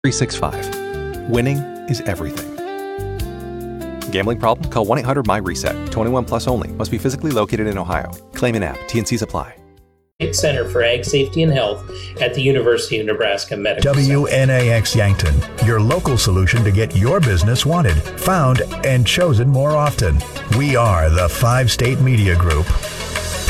365. Winning is everything. Gambling problem? Call 1-800-MY-RESET. 21 plus only. Must be physically located in Ohio. Claim an app. T&Cs apply. Center for Ag Safety and Health at the University of Nebraska Medical Center. WNAX Yankton, your local solution to get your business wanted, found, and chosen more often. We are the 5-State Media Group.